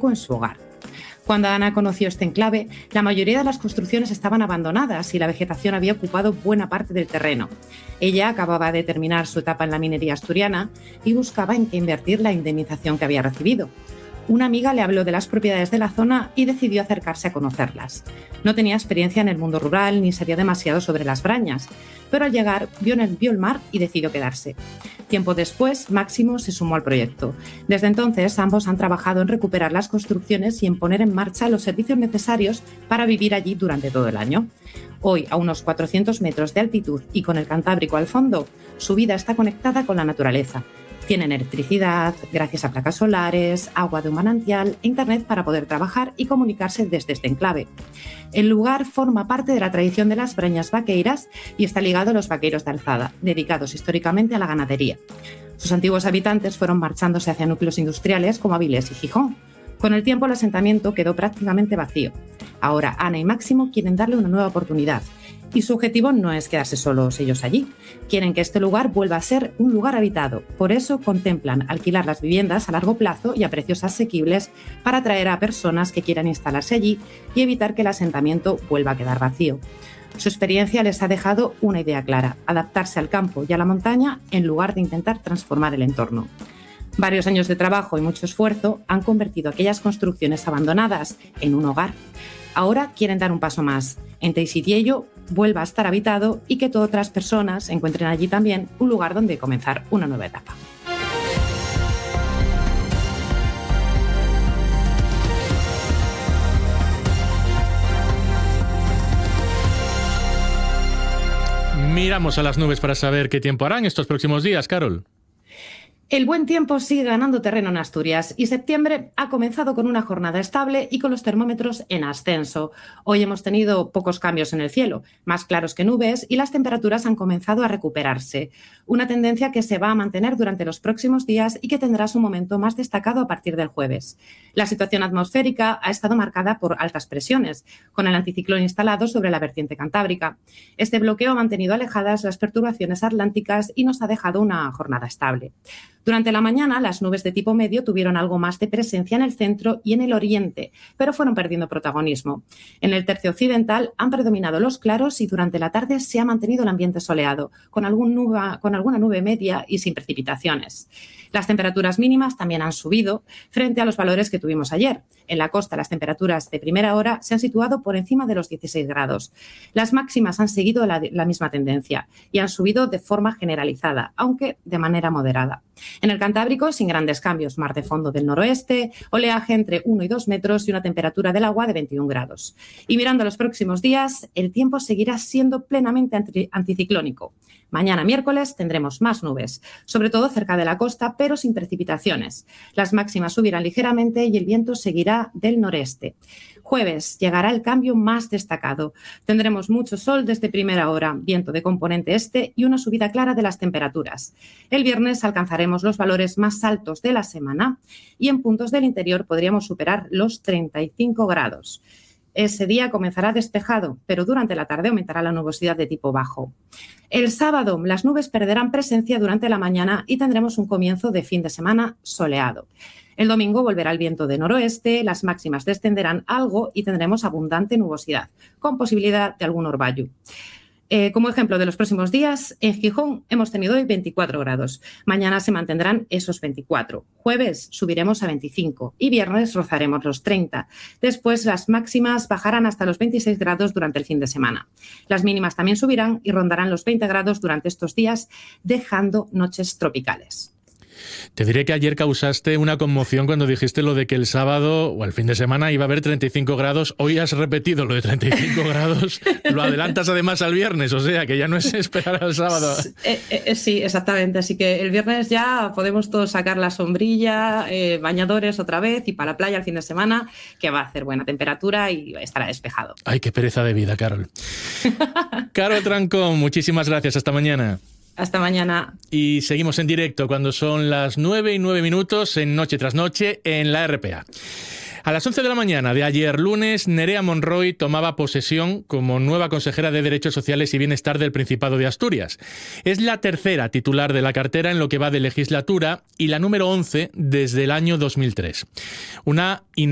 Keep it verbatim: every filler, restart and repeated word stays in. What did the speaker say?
hueco en su hogar. Cuando Ana conoció este enclave, la mayoría de las construcciones estaban abandonadas y la vegetación había ocupado buena parte del terreno. Ella acababa de terminar su etapa en la minería asturiana y buscaba en qué invertir la indemnización que había recibido. Una amiga le habló de las propiedades de la zona y decidió acercarse a conocerlas. No tenía experiencia en el mundo rural ni sabía demasiado sobre las brañas, pero al llegar vio, el, vio el mar y decidió quedarse. Tiempo después, Máximo se sumó al proyecto. Desde entonces, ambos han trabajado en recuperar las construcciones y en poner en marcha los servicios necesarios para vivir allí durante todo el año. Hoy, a unos cuatrocientos metros de altitud y con el Cantábrico al fondo, su vida está conectada con la naturaleza. Tienen electricidad, gracias a placas solares, agua de un manantial e internet para poder trabajar y comunicarse desde este enclave. El lugar forma parte de la tradición de las Brañas Vaqueiras y está ligado a los vaqueiros de Alzada, dedicados históricamente a la ganadería. Sus antiguos habitantes fueron marchándose hacia núcleos industriales como Avilés y Gijón. Con el tiempo el asentamiento quedó prácticamente vacío. Ahora Ana y Máximo quieren darle una nueva oportunidad. Y su objetivo no es quedarse solos ellos allí. Quieren que este lugar vuelva a ser un lugar habitado. Por eso contemplan alquilar las viviendas a largo plazo y a precios asequibles para atraer a personas que quieran instalarse allí y evitar que el asentamiento vuelva a quedar vacío. Su experiencia les ha dejado una idea clara: adaptarse al campo y a la montaña en lugar de intentar transformar el entorno. Varios años de trabajo y mucho esfuerzo han convertido aquellas construcciones abandonadas en un hogar. Ahora quieren dar un paso más. En Teixitiello vuelva a estar habitado y que todas otras personas encuentren allí también un lugar donde comenzar una nueva etapa. Miramos a las nubes para saber qué tiempo harán estos próximos días, Carol. El buen tiempo sigue ganando terreno en Asturias y septiembre ha comenzado con una jornada estable y con los termómetros en ascenso. Hoy hemos tenido pocos cambios en el cielo, más claros que nubes, y las temperaturas han comenzado a recuperarse. Una tendencia que se va a mantener durante los próximos días y que tendrá su momento más destacado a partir del jueves. La situación atmosférica ha estado marcada por altas presiones, con el anticiclón instalado sobre la vertiente cantábrica. Este bloqueo ha mantenido alejadas las perturbaciones atlánticas y nos ha dejado una jornada estable. Durante la mañana, las nubes de tipo medio tuvieron algo más de presencia en el centro y en el oriente, pero fueron perdiendo protagonismo. En el tercio occidental han predominado los claros y durante la tarde se ha mantenido el ambiente soleado, con, algún nube, con alguna nube media y sin precipitaciones. Las temperaturas mínimas también han subido frente a los valores que tuvimos ayer. En la costa, las temperaturas de primera hora se han situado por encima de los dieciséis grados. Las máximas han seguido la, la misma tendencia y han subido de forma generalizada, aunque de manera moderada. En el Cantábrico, sin grandes cambios, mar de fondo del noroeste, oleaje entre uno y dos metros y una temperatura del agua de veintiún grados. Y mirando los próximos días, el tiempo seguirá siendo plenamente anti- anticiclónico. Mañana miércoles tendremos más nubes, sobre todo cerca de la costa, pero sin precipitaciones. Las máximas subirán ligeramente y el viento seguirá del noreste. Jueves llegará el cambio más destacado. Tendremos mucho sol desde primera hora, viento de componente este y una subida clara de las temperaturas. El viernes alcanzaremos los valores más altos de la semana y en puntos del interior podríamos superar los treinta y cinco grados. Ese día comenzará despejado, pero durante la tarde aumentará la nubosidad de tipo bajo. El sábado, las nubes perderán presencia durante la mañana y tendremos un comienzo de fin de semana soleado. El domingo volverá el viento de noroeste, las máximas descenderán algo y tendremos abundante nubosidad, con posibilidad de algún orvallo. Eh, como ejemplo de los próximos días, en Gijón hemos tenido hoy veinticuatro grados. Mañana se mantendrán esos veinticuatro. Jueves subiremos a veinticinco y viernes rozaremos los treinta. Después las máximas bajarán hasta los veintiséis grados durante el fin de semana. Las mínimas también subirán y rondarán los veinte grados durante estos días, dejando noches tropicales. Te diré que ayer causaste una conmoción cuando dijiste lo de que el sábado o el fin de semana iba a haber treinta y cinco grados. Hoy has repetido lo de treinta y cinco grados. Lo adelantas además al viernes, o sea que ya no es esperar al sábado. Eh, eh, sí, exactamente. Así que el viernes ya podemos todos sacar la sombrilla, eh, bañadores otra vez y para la playa el fin de semana, que va a hacer buena temperatura y estará despejado. Ay, qué pereza de vida, Carol. Carol Trancón, muchísimas gracias. Hasta mañana. Hasta mañana. Y seguimos en directo cuando son las nueve y nueve minutos en Noche tras Noche en la R P A. A las once de la mañana de ayer lunes, Nerea Monroy tomaba posesión como nueva consejera de Derechos Sociales y Bienestar del Principado de Asturias. Es la tercera titular de la cartera en lo que va de legislatura y la número once desde el año dos mil tres. Una